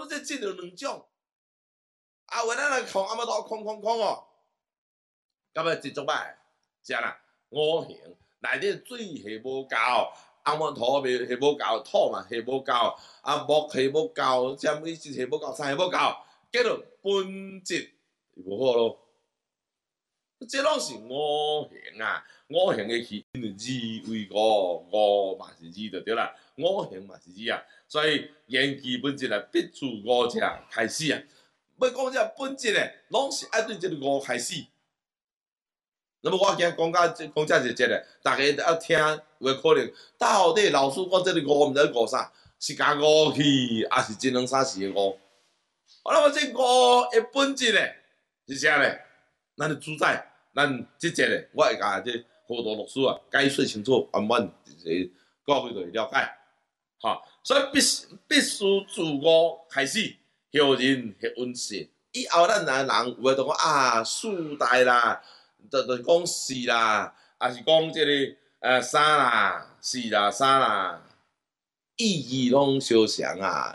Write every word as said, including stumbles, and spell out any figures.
我这进了两种，啊，有咱来空啊，要倒空空空哦，咁啊一种歹，是啊啦，五行内底水系无够，红木土系无够，土嘛系无够，啊木系无够，什么系无够，啥系无够，结果本质无好咯。这拢是五行啊，五行的起因二为五，五嘛是二就对啦，五行嘛是二啊，所以研究本质啊，必自五者开始啊。要讲这本质咧，拢是爱对这个五开始。那么我今讲到讲这一节咧，大家要听，有可能到底老师讲这个五毋知五啥，是加五去，还是真两三四个五？好那么这五的本质咧是啥咧？咱的主宰，咱即节咧，我会甲这辅导老师啊解说清楚，慢慢诶各位就会了解。哈，所以必须必须自我开始，后人学运势。以后咱人人有诶就讲啊，四代啦，就就讲四啦，还是讲即、這个呃三啦、四啦、三啦，意义拢相像啊，